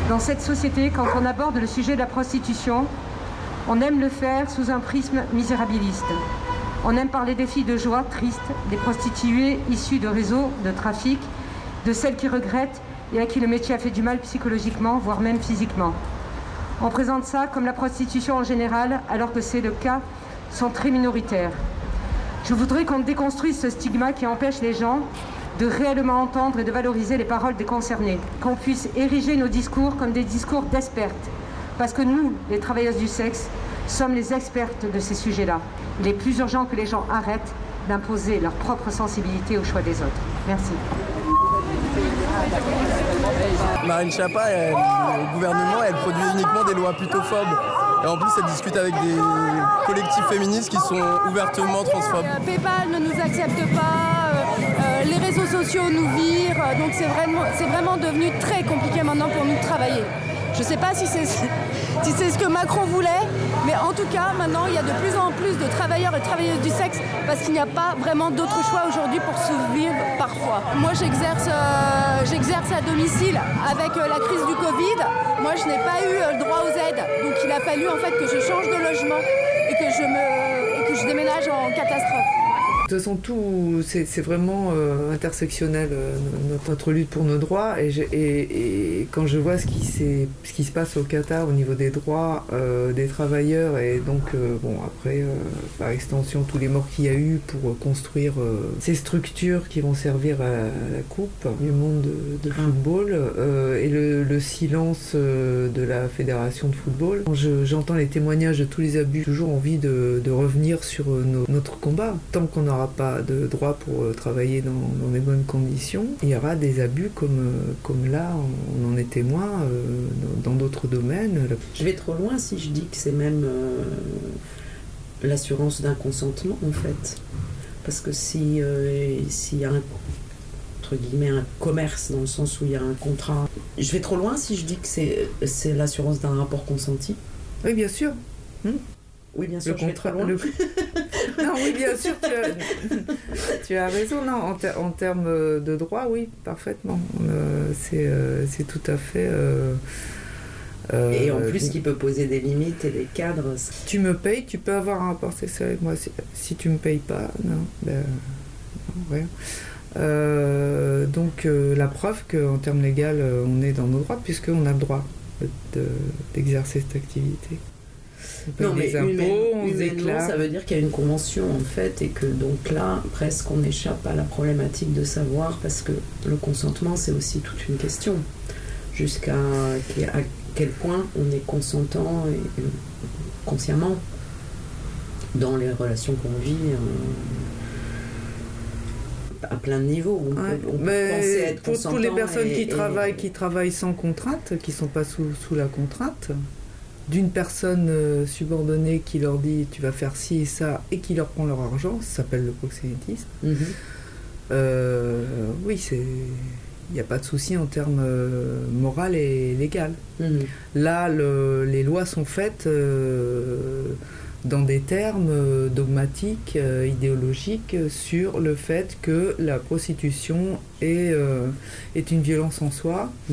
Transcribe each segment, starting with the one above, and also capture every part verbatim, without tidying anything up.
Dans cette société, quand on aborde le sujet de la prostitution, on aime le faire sous un prisme misérabiliste. On aime parler des filles de joie tristes, des prostituées issues de réseaux de trafic, de celles qui regrettent et à qui le métier a fait du mal psychologiquement, voire même physiquement. On présente ça comme la prostitution en général, alors que c'est le cas, sont très minoritaires. Je voudrais qu'on déconstruise ce stigma qui empêche les gens de réellement entendre et de valoriser les paroles des concernés, qu'on puisse ériger nos discours comme des discours d'expertes, parce que nous, les travailleuses du sexe, sommes les expertes de ces sujets-là. Il est plus urgent que les gens arrêtent d'imposer leur propre sensibilité au choix des autres. Merci. Marine Schiappa, elle, le gouvernement, elle produit uniquement des lois plutophobes. Et en plus, elle discute avec des collectifs féministes qui sont ouvertement transphobes. Euh, PayPal ne nous accepte pas, euh, euh, les réseaux sociaux nous virent, donc c'est vraiment, c'est vraiment devenu très compliqué maintenant pour nous de travailler. Je ne sais pas si c'est, si c'est ce que Macron voulait, mais en tout cas, maintenant, il y a de plus en plus de travailleurs et travailleuses du sexe parce qu'il n'y a pas vraiment d'autre choix aujourd'hui pour survivre parfois. Moi, j'exerce, euh, j'exerce à domicile avec euh, la crise du Covid. Moi, je n'ai pas eu euh, le droit aux aides, donc il a fallu en fait que je change de logement et que je, me, et que je déménage en catastrophe. De toute façon, tout, c'est, c'est vraiment euh, intersectionnel, euh, notre, notre lutte pour nos droits. Et, je, et, et quand je vois ce qui, ce qui se passe au Qatar au niveau des droits euh, des travailleurs, et donc, euh, bon, après, euh, par extension, tous les morts qu'il y a eu pour construire euh, ces structures qui vont servir à, à la Coupe du monde de, de football, euh, et le, le silence euh, de la Fédération de football. Quand je, j'entends les témoignages de tous les abus, j'ai toujours envie de, de revenir sur nos, notre combat. Tant qu'on aura pas de droit pour euh, travailler dans, dans des bonnes conditions, il y aura des abus comme, euh, comme là, on, on en est témoin euh, dans, dans d'autres domaines. Je vais trop loin si je dis que c'est même euh, l'assurance d'un consentement en fait. Parce que si, euh, s'il y a un, entre guillemets, un commerce dans le sens où il y a un contrat, je vais trop loin si je dis que c'est, c'est l'assurance d'un rapport consenti. Oui, bien sûr. Hum. Oui, bien sûr, le je contrat, vais trop loin. Le... non, oui, bien sûr, tu as, tu as raison. Non, en, ter- en termes de droit, oui, parfaitement. Euh, c'est, euh, c'est tout à fait... Euh, euh, et en plus, euh, qui peut poser des limites et des cadres. Tu me payes, tu peux avoir un rapport sexuel avec moi. Si, si tu me payes pas, non, ben, non rien. Euh, donc, euh, la preuve qu'en termes légaux, on est dans nos droits, puisqu'on a le droit de, de, d'exercer cette activité. Non, mais impôts, humaine, on humainement, ça veut dire qu'il y a une convention en fait, et que donc là, presque on échappe à la problématique de savoir, parce que le consentement, c'est aussi toute une question. Jusqu'à à quel point on est consentant et, et consciemment dans les relations qu'on vit euh, à plein de niveaux. On ouais, peut, on peut penser être pour, consentant. Pour les personnes et, qui, et, travaillent, et, qui travaillent sans contrainte, qui ne sont pas sous, sous la contrainte, d'une personne euh, subordonnée qui leur dit tu vas faire ci et ça et qui leur prend leur argent, ça s'appelle le proxénétisme. Mm-hmm. Euh, oui, c'est, il n'y a pas de souci en termes euh, moral et légal. Mm-hmm. Là, le, les lois sont faites euh, dans des termes euh, dogmatiques, euh, idéologiques, sur le fait que la prostitution est, euh, est une violence en soi. Mm-hmm.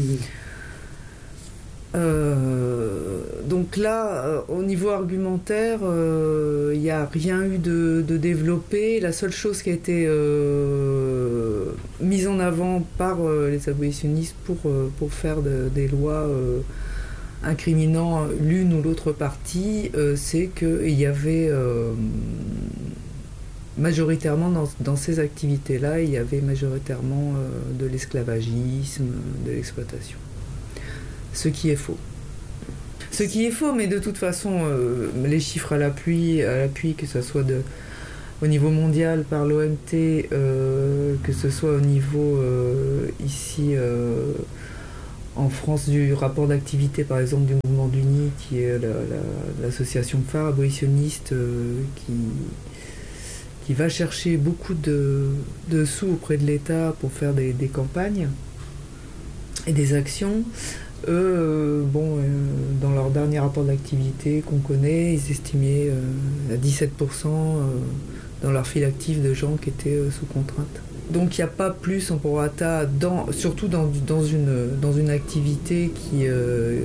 Euh, donc là, euh, au niveau argumentaire, il euh, n'y a rien eu de, de développé. La seule chose qui a été euh, mise en avant par euh, les abolitionnistes pour, euh, pour faire de, des lois euh, incriminant l'une ou l'autre partie, euh, c'est qu'il y avait euh, majoritairement dans, dans ces activités-là, il y avait majoritairement euh, de l'esclavagisme, de l'exploitation. Ce qui est faux. Ce qui est faux, mais de toute façon, euh, les chiffres à l'appui, à l'appui, que ce soit de, au niveau mondial par l'O M T, euh, que ce soit au niveau euh, ici euh, en France du rapport d'activité, par exemple, du mouvement d'Uni, qui est la, la, l'association phare abolitionniste euh, qui, qui va chercher beaucoup de, de sous auprès de l'État pour faire des, des campagnes et des actions. Eux, euh, bon, euh, dans leur dernier rapport d'activité qu'on connaît, ils estimaient euh, à dix-sept pour cent euh, dans leur fil actif de gens qui étaient euh, sous contrainte. Donc il n'y a pas plus en prorata, dans, surtout dans, dans, une, dans une activité qui, euh,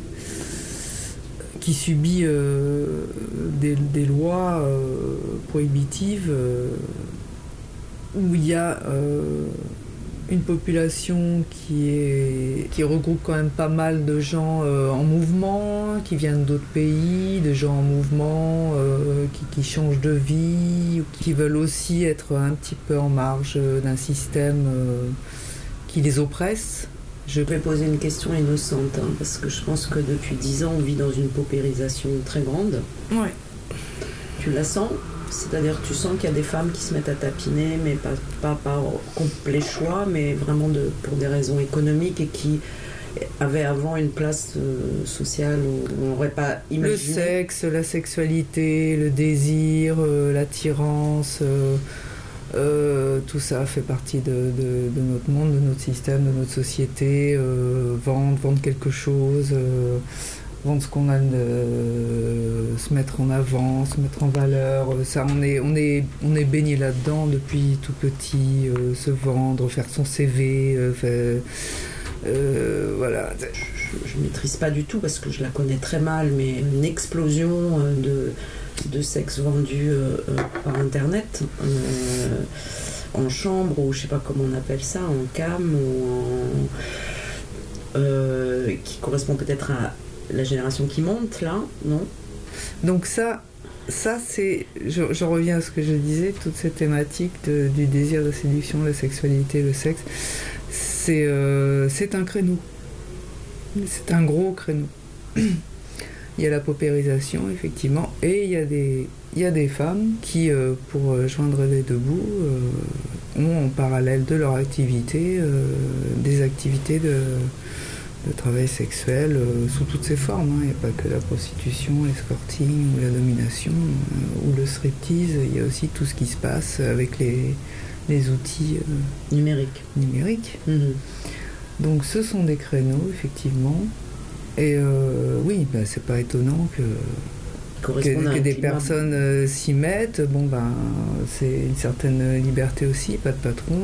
qui subit euh, des, des lois euh, prohibitives, euh, où il y a euh, une population qui, est, qui regroupe quand même pas mal de gens euh, en mouvement, qui viennent d'autres pays, de gens en mouvement, euh, qui, qui changent de vie, ou qui veulent aussi être un petit peu en marge d'un système euh, qui les oppresse. Je vais poser une question innocente, hein, parce que je pense que depuis dix ans, on vit dans une paupérisation très grande. Ouais. Tu la sens ? C'est-à-dire que tu sens qu'il y a des femmes qui se mettent à tapiner, mais pas, pas par complet choix, mais vraiment de, pour des raisons économiques et qui avaient avant une place euh, sociale où on n'aurait pas imaginé. Le sexe, la sexualité, le désir, euh, l'attirance, euh, euh, tout ça fait partie de, de, de notre monde, de notre système, de notre société. Euh, vendre, vendre quelque chose. Euh, vendre ce qu'on a, de se mettre en avant, se mettre en valeur, ça on est, on est, on est baigné là-dedans depuis tout petit, euh, se vendre, faire son C V, euh, faire, euh, voilà. Je ne maîtrise pas du tout parce que je la connais très mal, mais une explosion de, de sexe vendu euh, par internet, euh, en chambre ou je ne sais pas comment on appelle ça, en cam ou en, euh, qui correspond peut-être à la génération qui monte, là, non ? Donc ça, ça c'est, je, je reviens à ce que je disais, toute cette thématique de, du désir, de séduction, la sexualité, le sexe, c'est, euh, c'est un créneau. C'est un gros créneau. Il y a la paupérisation, effectivement, et il y a des, il y a des femmes qui, euh, pour joindre les deux bouts, euh, ont en parallèle de leur activité, euh, des activités de... le travail sexuel euh, sous toutes ses formes. Il hein. n'y a pas que la prostitution, l'escorting ou la domination euh, ou le striptease. Il y a aussi tout ce qui se passe avec les, les outils euh, numériques. numériques. Mm-hmm. Donc ce sont des créneaux, effectivement. Et euh, oui, bah, c'est pas étonnant que, que, que des personnes euh, s'y mettent. Bon, ben, c'est une certaine liberté aussi, pas de patron.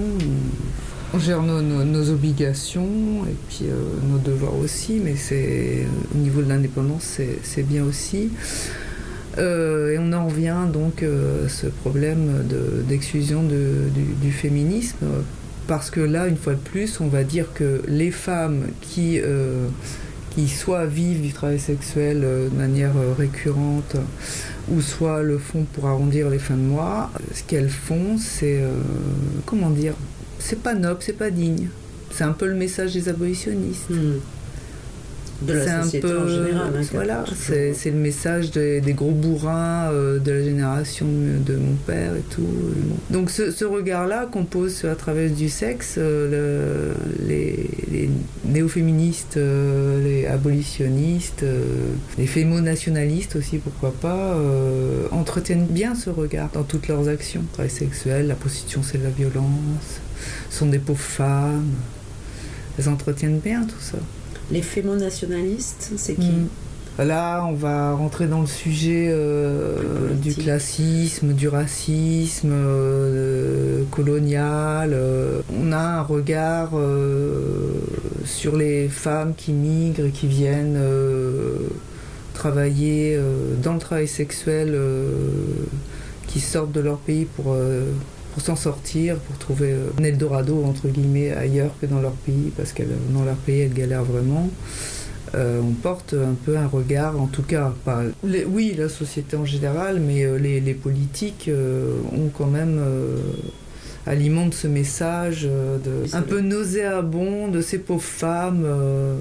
On gère nos, nos, nos obligations et puis euh, nos devoirs aussi, mais c'est, au niveau de l'indépendance, c'est, c'est bien aussi. Euh, et on en revient donc euh, à ce problème de, d'exclusion de, du, du féminisme, parce que là, une fois de plus, on va dire que les femmes qui, euh, qui soit vivent du travail sexuel euh, de manière euh, récurrente, ou soit le font pour arrondir les fins de mois, ce qu'elles font, c'est, euh, comment dire, c'est pas noble, c'est pas digne. C'est un peu le message des abolitionnistes. Mmh. De la c'est société un peu, en général. Hein, voilà, c'est, c'est le message des, des gros bourrins euh, de la génération de mon père et tout. Donc ce, ce regard-là qu'on pose sur la traverse du sexe, euh, le, les, les néo-féministes, euh, les abolitionnistes, euh, les fémo-nationalistes aussi, pourquoi pas, euh, entretiennent bien ce regard dans toutes leurs actions. Le travail sexuel, la prostitution, c'est de la violence, ce sont des pauvres femmes. Elles entretiennent bien tout ça. Les fémo-nationalistes, c'est qui ? mmh. Là, on va rentrer dans le sujet euh, du classisme, du racisme euh, colonial. Euh, on a un regard euh, sur les femmes qui migrent et qui viennent euh, travailler euh, dans le travail sexuel, euh, qui sortent de leur pays pour... Euh, pour s'en sortir, pour trouver un Eldorado, entre guillemets, ailleurs que dans leur pays, parce que dans leur pays, elles galèrent vraiment. Euh, on porte un peu un regard, en tout cas, pas les, oui, la société en général, mais euh, les, les politiques euh, ont quand même... Euh, alimentent ce message euh, de, un peu nauséabond de ces pauvres femmes euh,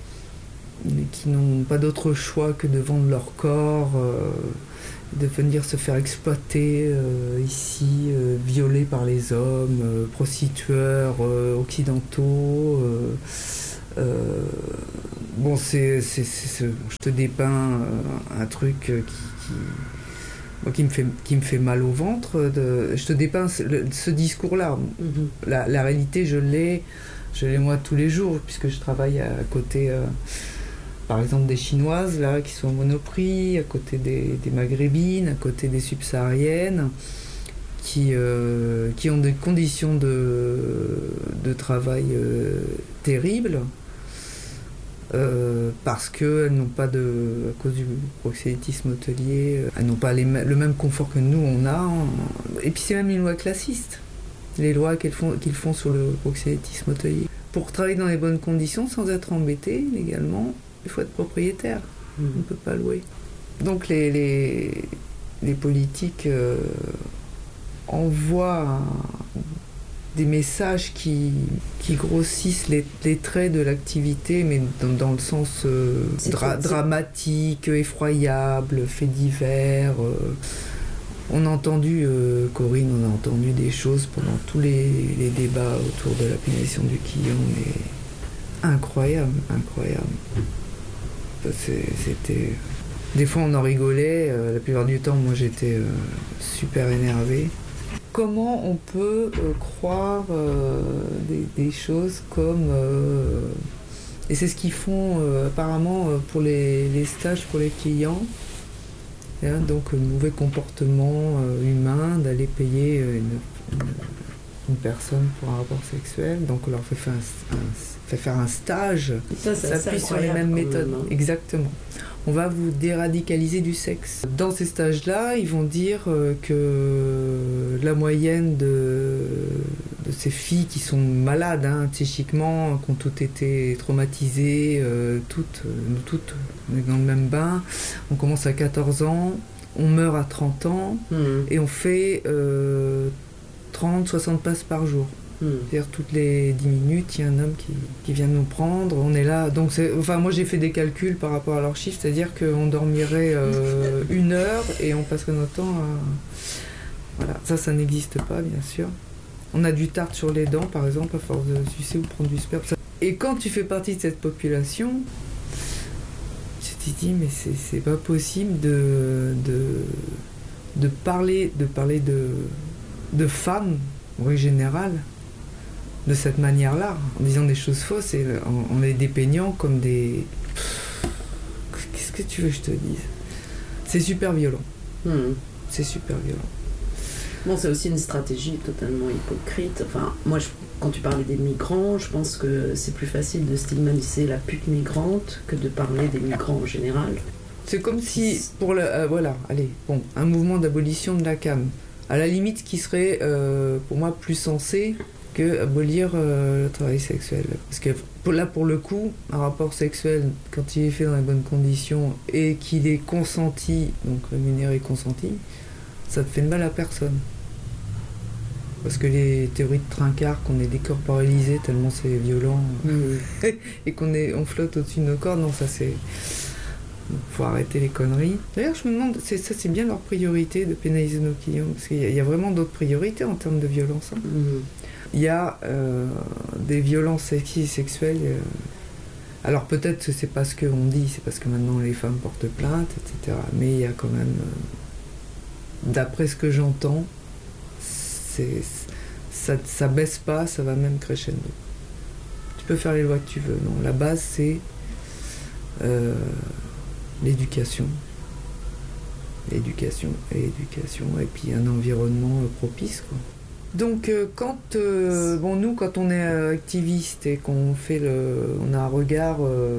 qui n'ont pas d'autre choix que de vendre leur corps, euh, de venir se faire exploiter euh, ici, euh, violés par les hommes, euh, prostitueurs euh, occidentaux. Euh, euh, bon, c'est, c'est, c'est, c'est, je te dépeins euh, un truc qui, qui, moi, qui, me fait, qui me fait mal au ventre. De, je te dépeins ce, le, ce discours-là. Mm-hmm. La, la réalité, je l'ai, je l'ai moi tous les jours, puisque je travaille à, à côté... Euh, par exemple des Chinoises là, qui sont au Monoprix, à côté des, des Maghrébines, à côté des Subsahariennes, qui, euh, qui ont des conditions de, de travail euh, terribles, euh, parce qu'elles n'ont pas de, à cause du proxénétisme hôtelier, elles n'ont pas les, le même confort que nous on a. Et puis c'est même une loi classiste, les lois qu'ils font, qu'ils font sur le proxénétisme hôtelier. Pour travailler dans les bonnes conditions, sans être embêté légalement, il faut être propriétaire. Mmh. On ne peut pas louer. Donc les, les, les politiques euh, envoient un, des messages qui, qui grossissent les, les traits de l'activité, mais dans, dans le sens euh, dra- dramatique, effroyable, fait divers. Euh. On a entendu, euh, Corinne, on a entendu des choses pendant tous les, les débats autour de la pénalisation du quillon, mais incroyable, incroyable. C'est, c'était... Des fois on en rigolait, euh, la plupart du temps moi j'étais euh, super énervée. Comment on peut euh, croire euh, des, des choses comme... Euh, et c'est ce qu'ils font euh, apparemment euh, pour les, les stages pour les clients. Hein, donc le mauvais comportement euh, humain d'aller payer une, une, une personne pour un rapport sexuel. Donc on leur fait faire un, un, fait faire un stage. Ça, ça s'appuie sur les mêmes méthodes. Même, hein. Exactement. On va vous déradicaliser du sexe. Dans ces stages-là, ils vont dire euh, que la moyenne de, de ces filles qui sont malades, hein, psychiquement, qui ont toutes été traumatisées, euh, toutes, nous toutes, on est dans le même bain, on commence à quatorze ans, on meurt à trente ans, mmh. et on fait euh, trente, soixante passes par jour. C'est-à-dire toutes les dix minutes, il y a un homme qui, qui vient nous prendre, on est là. Donc c'est, enfin, moi j'ai fait des calculs par rapport à leur chiffre, c'est-à-dire qu'on dormirait euh, une heure et on passerait notre temps à... Voilà, ça, ça n'existe pas, bien sûr. On a du tartre sur les dents, par exemple, à force de sucer ou prendre du sperme. Et quand tu fais partie de cette population, tu te dis, mais c'est, c'est pas possible de, de, de parler, de, parler de, de femmes, en règle générale, de cette manière-là, en disant des choses fausses et en, en les dépeignant comme des... Qu'est-ce que tu veux que je te dise ? C'est super violent. Mmh. C'est super violent. Bon, c'est aussi une stratégie totalement hypocrite. Enfin, moi, je, quand tu parlais des migrants, je pense que c'est plus facile de stigmatiser la pute migrante que de parler des migrants en général. C'est comme si, pour le... Euh, voilà, allez, bon, un mouvement d'abolition de la C A M. À la limite, ce qui serait, euh, pour moi, plus sensé que abolir euh, le travail sexuel. Parce que là, pour le coup, un rapport sexuel, quand il est fait dans les bonnes conditions et qu'il est consenti, donc rémunéré consenti, ça te fait de mal à personne. Parce que les théories de trincard, qu'on est décorporalisé tellement c'est violent, mmh. et qu'on est, on flotte au-dessus de nos corps, non, ça c'est... faut arrêter les conneries. D'ailleurs, je me demande, c'est, ça c'est bien leur priorité de pénaliser nos clients, parce qu'il y a, il y a vraiment d'autres priorités en termes de violence. Hein. Mmh. Il y a euh, des violences sexistes et sexuelles. Euh, alors peut-être que c'est pas ce qu'on dit, c'est parce que maintenant les femmes portent plainte, et cetera. Mais il y a quand même, euh, d'après ce que j'entends, c'est, ça, ça baisse pas, ça va même crescendo. Tu peux faire les lois que tu veux. Non, la base c'est euh, l'éducation. L'éducation et l'éducation, et puis un environnement euh, propice, quoi. Donc euh, quand euh, bon nous quand on est activiste et qu'on fait le on a un regard euh,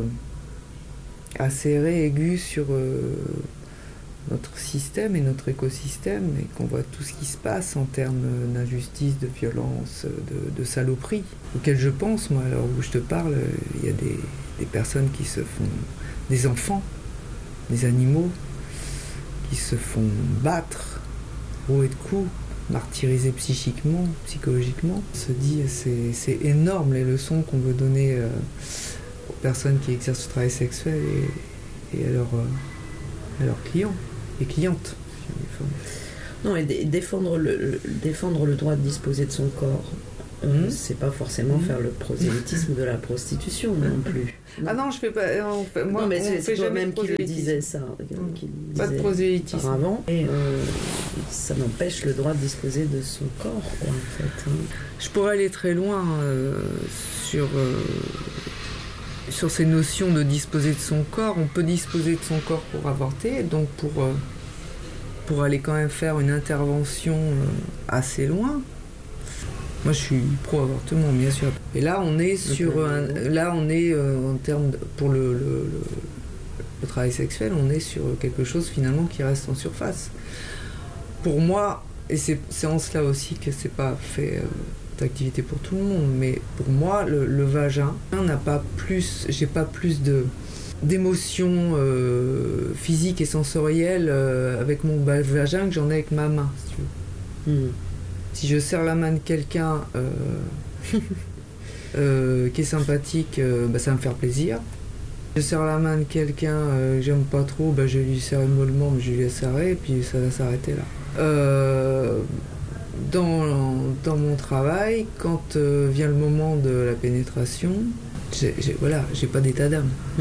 acéré, aigu sur euh, notre système et notre écosystème et qu'on voit tout ce qui se passe en termes d'injustice, de violence, de, de saloperie, auquel je pense moi alors où je te parle, il y a des, des personnes qui se font des enfants, des animaux qui se font battre haut et de coups, martyrisés psychiquement, psychologiquement. On se dit c'est, c'est énorme les leçons qu'on veut donner euh, aux personnes qui exercent le travail sexuel et, et à, leurs, euh, à leurs clients et clientes. Non, et d- défendre, le, le, défendre le droit de disposer de son corps, euh, mmh. c'est pas forcément mmh. faire le prosélytisme de la prostitution non plus. Non. Ah non, je fais pas. On fait, moi, non, mais on c'est, fait c'est toi-même qui le disais ça. Mmh. Qui le pas de prosélytisme. Avant. Et euh, ça n'empêche le droit de disposer de son corps, quoi, en fait. Hein. Je pourrais aller très loin euh, sur. Euh, sur ces notions de disposer de son corps. On peut disposer de son corps pour avorter, donc pour euh, pour aller quand même faire une intervention euh, assez loin. Moi, je suis pro-avortement, bien sûr. Et là, on est sur un, là, on est euh, en termes de, pour le, le, le, le travail sexuel, on est sur quelque chose finalement qui reste en surface. Pour moi, et c'est, c'est en cela aussi que c'est pas fait euh, d'activité pour tout le monde, mais pour moi, le, le vagin n'a pas plus, j'ai pas plus de d'émotions euh, physiques et sensorielles euh, avec mon vagin que j'en ai avec ma main, si tu veux. Mmh. Si je serre la main de quelqu'un euh, euh, qui est sympathique, euh, bah, ça va me faire plaisir. Je serre la main de quelqu'un euh, que j'aime pas trop, bah, je vais lui serrer mollement, mais je lui laisse serrer, et puis ça va s'arrêter là. Euh, dans, dans mon travail, quand euh, vient le moment de la pénétration, j'ai, j'ai, voilà, j'ai pas d'état d'âme. Mmh.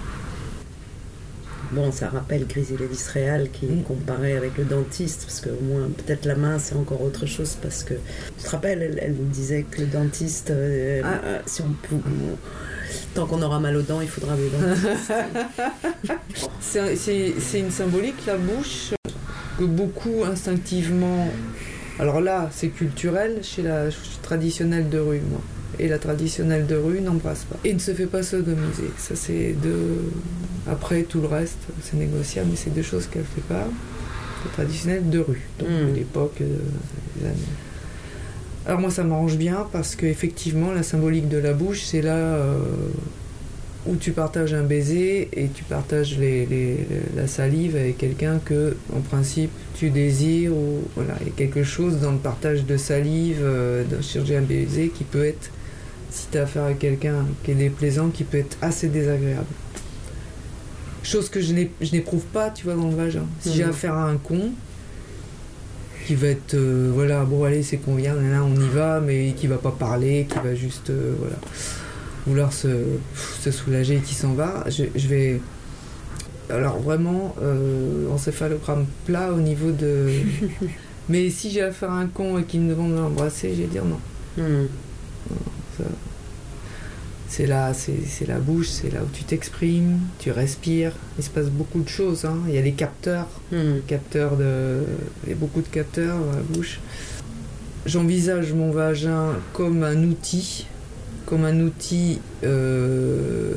Bon, ça rappelle Grisi Lévis-Réal qui mmh. comparait avec le dentiste, parce que au moins, peut-être la main, c'est encore autre chose, parce que, tu te rappelles, elle, elle nous disait que le dentiste, euh, ah. euh, si on peut, tant qu'on aura mal aux dents, il faudra des dentistes. c'est, c'est, c'est une symbolique, la bouche, que beaucoup instinctivement... Alors là, c'est culturel chez la traditionnelle de rue, moi. Et la traditionnelle de rue n'embrasse pas. Et ne se fait pas sodomiser. Ça, c'est deux... Après, tout le reste, c'est négociable, mais c'est deux choses qu'elle ne fait pas. La traditionnelle de rue, donc mmh. de l'époque euh, des années. Alors moi, ça m'arrange bien, parce qu'effectivement, la symbolique de la bouche, c'est là euh, où tu partages un baiser et tu partages les, les, la salive avec quelqu'un que, en principe, tu désires. Ou, voilà, il y a quelque chose dans le partage de salive, euh, d'échanger un baiser qui peut être, si tu as affaire à quelqu'un qui est déplaisant, qui peut être assez désagréable. Chose que je, je n'éprouve pas, tu vois, dans le vagin. Si mmh. j'ai affaire à un con, qui va être, euh, voilà, bon allez, c'est qu'on vient, là, on y va, mais qui va pas parler, qui va juste, euh, voilà, vouloir se, se soulager et qui s'en va, je, je vais... Alors vraiment, euh, encéphalogramme plat au niveau de... Mais si j'ai affaire à un con et qu'il me demande de l'embrasser, je vais dire non. Mmh. non ça... C'est là, c'est, c'est la bouche, c'est là où tu t'exprimes, tu respires. Il se passe beaucoup de choses. Hein. Il y a les capteurs, mmh. capteurs de, il y a beaucoup de capteurs dans la bouche. J'envisage mon vagin comme un outil, comme un outil euh,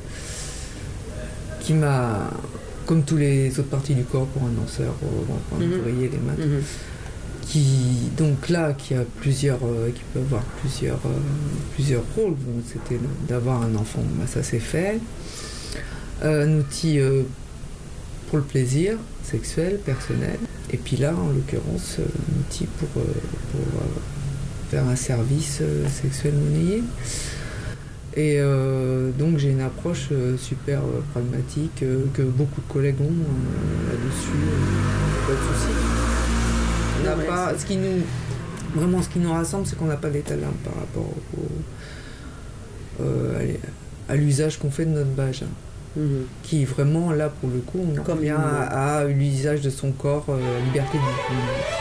qui m'a, comme tous les autres parties du corps pour un danseur, pour, pour un ouvrier, les mains. Mmh. Qui, donc là, qui a plusieurs, euh, qui peut avoir plusieurs, euh, plusieurs rôles. C'était d'avoir un enfant, bah, ça c'est fait. Euh, un outil euh, pour le plaisir sexuel, personnel. Et puis là, en l'occurrence, un outil pour, euh, pour euh, faire un service euh, sexuel monnayé. Et euh, donc j'ai une approche euh, super euh, pragmatique euh, que beaucoup de collègues ont euh, là-dessus. Euh, pas de souci. On n'a pas, ce qui nous, vraiment ce qui nous rassemble, c'est qu'on n'a pas d'état d'âme par rapport au, euh, à l'usage qu'on fait de notre vagin. Mmh. Qui vraiment, là, pour le coup, on en revient à, à l'usage de son corps, euh, liberté de vie.